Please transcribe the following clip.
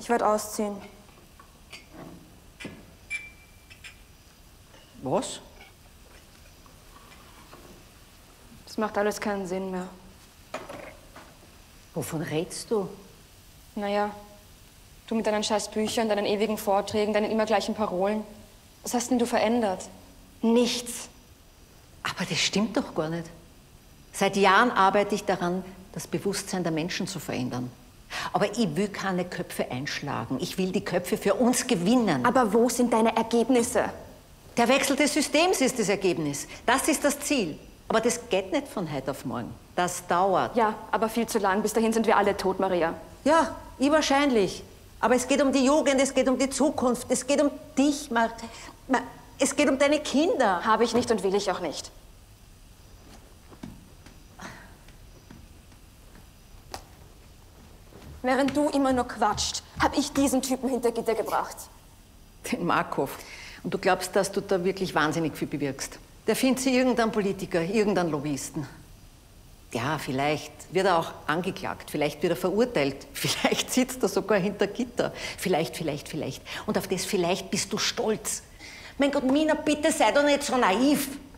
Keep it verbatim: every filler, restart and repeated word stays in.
Ich werde ausziehen. Was? Das macht alles keinen Sinn mehr. Wovon redst du? Naja, du mit deinen scheiß Büchern, deinen ewigen Vorträgen, deinen immer gleichen Parolen. Was hast denn du verändert? Nichts. Aber das stimmt doch gar nicht. Seit Jahren arbeite ich daran, das Bewusstsein der Menschen zu verändern. Aber ich will keine Köpfe einschlagen. Ich will die Köpfe für uns gewinnen. Aber wo sind deine Ergebnisse? Der Wechsel des Systems ist das Ergebnis. Das ist das Ziel. Aber das geht nicht von heute auf morgen. Das dauert. Ja, aber viel zu lang. Bis dahin sind wir alle tot, Maria. Ja, ich wahrscheinlich. Aber es geht um die Jugend, es geht um die Zukunft, es geht um dich, Mar Mar es geht um deine Kinder. Habe ich nicht und will ich auch nicht. Während du immer nur quatscht, habe ich diesen Typen hinter Gitter gebracht. Den Markov. Und du glaubst, dass du da wirklich wahnsinnig viel bewirkst. Der findet sich irgendein Politiker, irgendein Lobbyisten. Ja, vielleicht wird er auch angeklagt, vielleicht wird er verurteilt, vielleicht sitzt er sogar hinter Gitter. Vielleicht, vielleicht, vielleicht. Und auf das vielleicht bist du stolz. Mein Gott, Mina, bitte sei doch nicht so naiv.